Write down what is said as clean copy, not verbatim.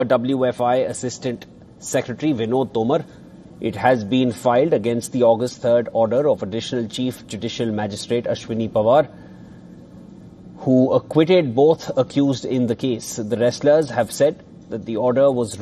WFI Assistant Secretary Vinod Tomar. It has been filed against the August 3rd order of Additional Chief Judicial Magistrate Ashwini Pawar, who acquitted both accused in the case. The wrestlers have said that the order was